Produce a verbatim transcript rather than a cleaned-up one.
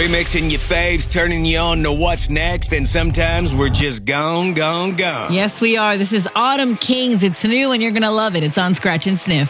Remixing your faves, turning you on to what's next, and sometimes we're just gone, gone, gone. Yes, we are. This is Autumn Kings. It's new, and you're going to love it. It's on Scratch and Sniff.